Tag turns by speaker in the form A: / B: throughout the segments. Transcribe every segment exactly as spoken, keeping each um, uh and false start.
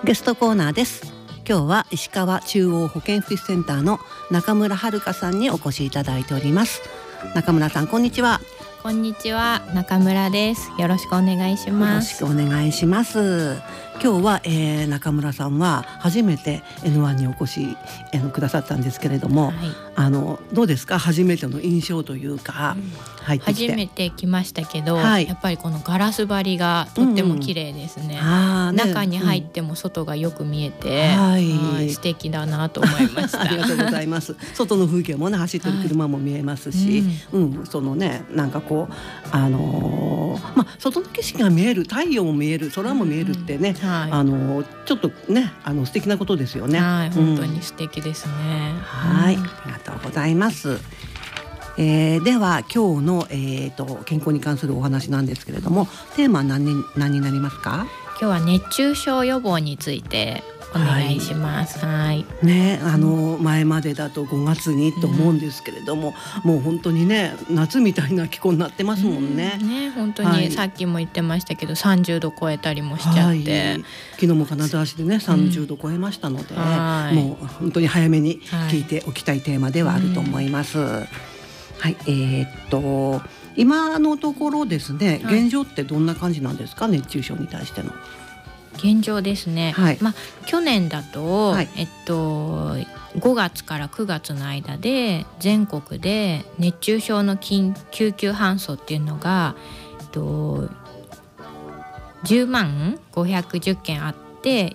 A: ゲストコーナーです。今日は石川中央保健福祉センターの中村遥さんにお越しいただいております。中村さん、こんにちは。
B: こんにちは、中村です。よろしくお願いします。
A: よろしくお願いします。今日は、えー、中村さんは初めて エヌワン にお越し、えー、くださったんですけれども、はい、あのどうですか、初めての印象というか、うん、入ってきて。
B: 初めて来ましたけど、
A: はい、
B: やっぱりこのガラス張りがとっても綺麗ですね、うん、中に入っても外がよく見えて、うん、はいはい、素敵だなと思いました
A: ありがとうございます。外の風景もね、走ってる車も見えますし、はい、うんうん、そのね、なんかこうあのー、まあ外の景色が見える、太陽も見える、空も見えるってね、うん、はい、あのー、ちょっとね、あの素敵なことですよね。
B: はい、本当に素敵ですね、うん、
A: はい、ありがとうございます。えー、では今日の、えー、と健康に関するお話なんですけれども、テーマは 何, 何になりますか？
B: 今日は熱中症予防についてお願いします。はい、
A: ね、あの前までだとごがつにと思うんですけれども、うん、もう本当にね、夏みたいな気候になってますもんね。
B: うん、ね、本当に、はい、さっきも言ってましたけどさんじゅうど超えたりもしちゃって、はい、
A: 昨日も金沢市でねさんじゅうど超えましたので、うん、もう本当に早めに聞いておきたいテーマではあると思います。はい、うん、はい、えー、っと今のところですね、現状ってどんな感じなんですか、熱中症に対しての
B: 現状ですね。はい、まあ、去年だと、はい、えっと、ごがつからくがつの間で全国で熱中症の緊救急搬送っていうのが、えっと、じゅうまんごひゃくじゅっけんあって、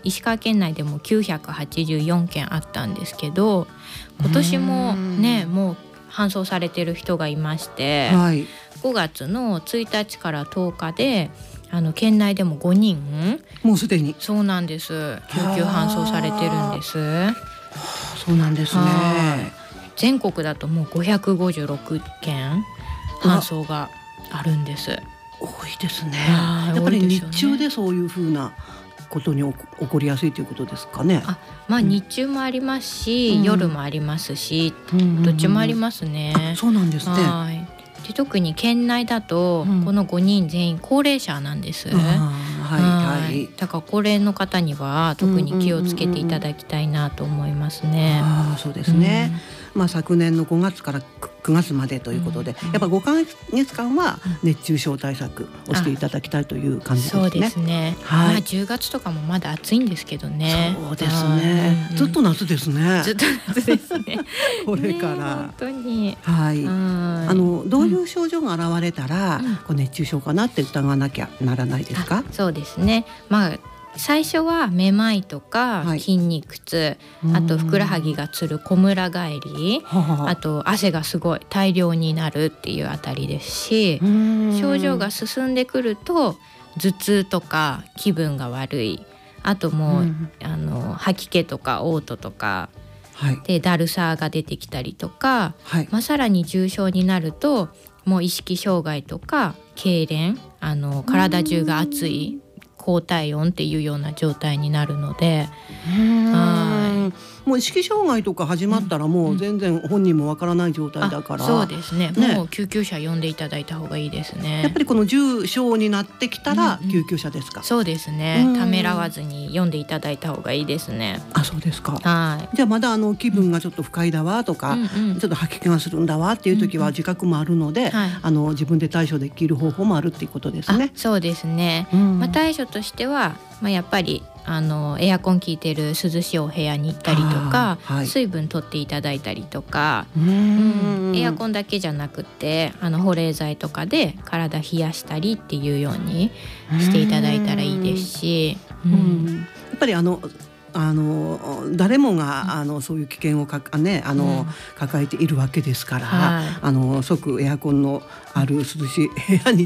B: 石川県内でもきゅうひゃくはちじゅうよんけんあったんですけど、今年もね、もう搬送されてる人がいまして、はい、ごがつのついたちからとおかであの県内でもごにん、
A: もうすでに
B: そうなんです、救急搬送されてるんです。
A: そうなんですね。
B: 全国だともうごひゃくごじゅうろっけん搬送があるんです。
A: 多いですね。やっぱり日中でそういうふうなことに起こりやすいということですかね。
B: あ、まあ、うん、日中もありますし、うん、夜もありますし、うん、どっちもありますね。
A: あ、そうなんですね。
B: はい、で特に県内だと、うん、このごにん全員高齢者なんです。はいはい、だから高齢の方には特に気をつけていただきたいなと思いますね。
A: あ、そうですね。うん、まあ、昨年のごがつからくがつまでということで、うん、やっぱごかげつかんは熱中症対策をしていただきたいという感じですね。
B: そうですね。はい、まあ、じゅうがつとかもまだ暑いんですけどね。
A: そうですね。ずっと夏ですね。
B: ずっと夏ですね。
A: これから、ね、
B: 本当に。
A: はい。あのどういう症状が現れたら、うん、こう熱中症かなって疑わなきゃならないですか？
B: そうですね。まあ最初はめまいとか筋肉痛、はい、あとふくらはぎがつるこむら返り、あと汗がすごい大量になるっていうあたりですし、症状が進んでくると頭痛とか気分が悪い、あともう、うん、あの吐き気とか嘔吐とか、はい、でだるさが出てきたりとか、はい、まあ、さらに重症になるともう意識障害とか痙攣、あの体中が熱い高体温っていうような状態になるので、
A: はい、もう意識障害とか始まったらもう全然本人もわからない状態だから、
B: そうですね、ね、もう救急車呼んでいただいた方がいいですね。
A: やっぱりこの重症になってきたら救急車ですか？うんうん、
B: そうですね、ためらわずに呼んでいただいた方がいいですね。
A: あ、そうですか。
B: はい、
A: じゃあまだあの気分がちょっと不快だわとか、うんうん、ちょっと吐き気がするんだわっていう時は自覚もあるので、うんうん、はい、あの自分で対処できる方法もあるっていうことですね。
B: そうですね、うん、まあ、対処としては、まあ、やっぱりあのエアコン効いてる涼しいお部屋に行ったりとか、はい、水分取っていただいたりとか、うん、エアコンだけじゃなくてあの保冷剤とかで体冷やしたりっていうようにしていただいたらいいですし、うんうん、
A: やっぱりあのあの誰もがあのそういう危険をか、ね、あの、うん、抱えているわけですから、はい、あの即エアコンのある涼しい部屋に